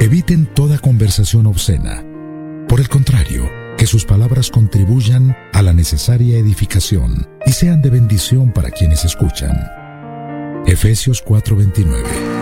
Eviten toda conversación obscena. Por el contrario, que sus palabras contribuyan a la necesaria edificación y sean de bendición para quienes escuchan. Efesios 4:29.